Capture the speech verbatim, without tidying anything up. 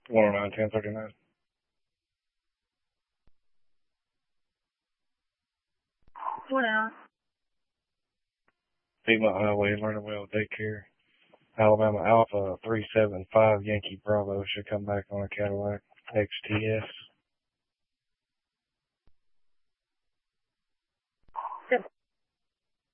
one oh nine, ten thirty-nine. What else? Piedmont Highway, Learning Well Daycare. Alabama Alpha three seven five Yankee Bravo should come back on a Cadillac X T S.